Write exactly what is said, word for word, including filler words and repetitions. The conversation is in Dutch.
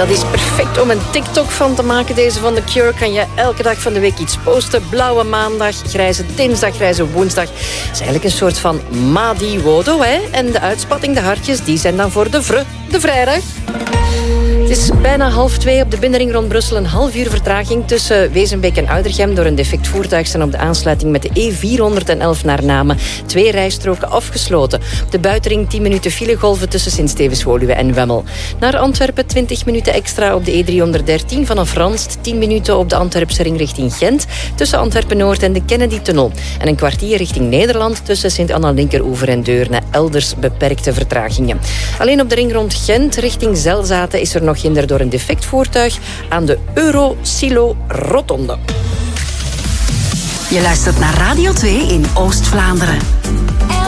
Dat is perfect om een TikTok van te maken. Deze van The Cure kan je elke dag van de week iets posten. Blauwe maandag, grijze dinsdag, grijze woensdag. Het is eigenlijk een soort van Madi Wodo, hè? En de uitspatting, de hartjes, die zijn dan voor de vre, de vrijdag. Het is bijna half twee op de binnenring rond Brussel. Een half uur vertraging tussen Wezenbeek en Oudergem. Door een defect voertuig zijn op de aansluiting met de E vierhonderdelf naar Namen twee rijstroken afgesloten. Op de buitenring tien minuten filegolven tussen Sint-Stevens-Woluwe en Wemmel. Naar Antwerpen twintig minuten extra op de E driehonderddertien vanaf Ranst. tien minuten op de Antwerpse ring richting Gent. Tussen Antwerpen-Noord en de Kennedy-tunnel. En een kwartier richting Nederland tussen Sint-Anna-Linkeroever en Deurne. Elders beperkte vertragingen. Alleen op de ring rond Gent richting Zelzaten is er nog hinder door een defect voertuig aan de Euro-Silo Rotonde. Je luistert naar Radio twee in Oost-Vlaanderen.